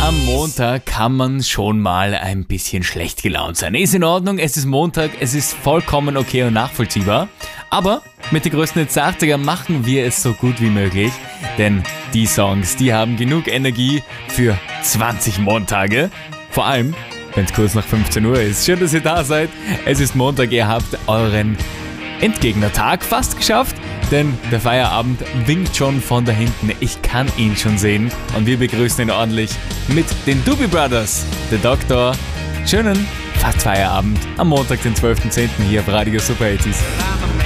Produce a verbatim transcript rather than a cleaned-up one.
am Montag kann man schon mal ein bisschen schlecht gelaunt sein. Ist in Ordnung, es ist Montag, es ist vollkommen okay und nachvollziehbar. Aber mit den größten Hits der achtziger machen wir es so gut wie möglich. Denn die Songs, die haben genug Energie für zwanzig Montage. Vor allem, wenn es kurz nach fünfzehn Uhr ist. Schön, dass ihr da seid. Es ist Montag, ihr habt euren Endgegnertag fast geschafft. Denn der Feierabend winkt schon von da hinten. Ich kann ihn schon sehen. Und wir begrüßen ihn ordentlich mit den Doobie Brothers. Der Doktor. Schönen fast Feierabend am Montag, den zwölften zehnten hier auf Radio Super achtzig.